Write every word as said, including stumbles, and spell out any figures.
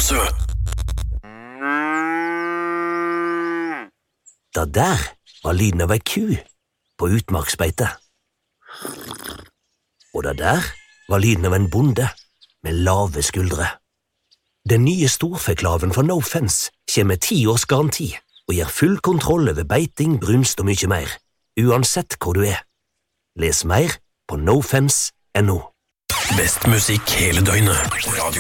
Tromsø. Da der var lyden av ei ku på utmarksbeite. Og da der var lyden av en bonde med lave skuldre. Den nye storfeklaven fra No Fence kommer med ti års garanti og gir full kontroll over beiting, brunst og mye mer, uansett hvor du er. Les mer på no fence punktum no. Best musikk hele døgnet. Radio